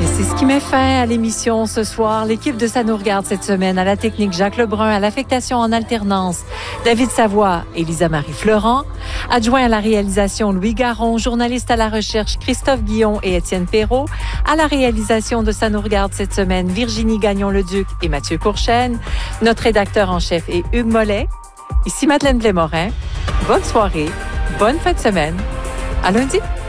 Et c'est ce qui met fin à l'émission ce soir. L'équipe de Ça nous regarde cette semaine à la technique Jacques Lebrun, à l'affectation en alternance David Savoie et Lisa-Marie Florent, adjoint à la réalisation Louis Garon, journaliste à la recherche Christophe Guillon et Étienne Perrault, à la réalisation de Ça nous regarde cette semaine Virginie Gagnon-Leduc et Mathieu Courchaine, notre rédacteur en chef est Hugues Mollet. Ici Madeleine Blais-Morin. Bonne soirée, bonne fin de semaine. À lundi.